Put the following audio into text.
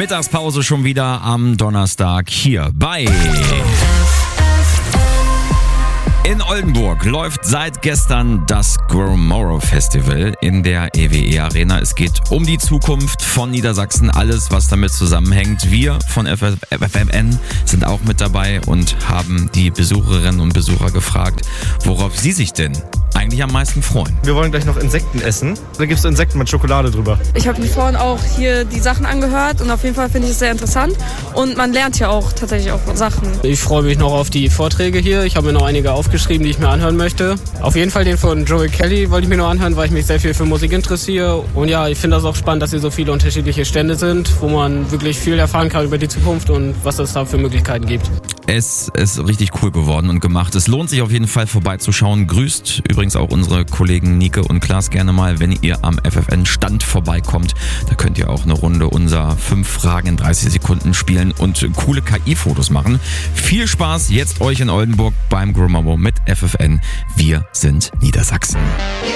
Mittagspause schon wieder am Donnerstag hier bei... In Oldenburg läuft seit gestern das Gromorrow Festival in der EWE Arena. Es geht um die Zukunft von Niedersachsen, alles was damit zusammenhängt. Wir von FFN sind auch mit dabei und haben die Besucherinnen und Besucher gefragt, worauf sie sich denn eigentlich am meisten freuen. Wir wollen gleich noch Insekten essen. Da gibt es Insekten mit Schokolade drüber. Ich habe mir vorhin auch hier die Sachen angehört und auf jeden Fall finde ich es sehr interessant. Und man lernt hier auch tatsächlich auch Sachen. Ich freue mich noch auf die Vorträge hier. Ich habe mir noch einige aufgeschrieben, die ich mir anhören möchte. Auf jeden Fall den von Joey Kelly wollte ich mir noch anhören, weil ich mich sehr viel für Musik interessiere. Und ja, ich finde das auch spannend, dass hier so viele unterschiedliche Stände sind, wo man wirklich viel erfahren kann über die Zukunft und was es da für Möglichkeiten gibt. Es ist richtig cool geworden und gemacht. Es lohnt sich auf jeden Fall vorbeizuschauen. Grüßt übrigens auch unsere Kollegen Nike und Klaas gerne mal, wenn ihr am FFN-Stand vorbeikommt. Da könnt ihr auch eine Runde unser 5 Fragen in 30 Sekunden spielen und coole KI-Fotos machen. Viel Spaß jetzt euch in Oldenburg beim Gromorrow mit FFN. Wir sind Niedersachsen.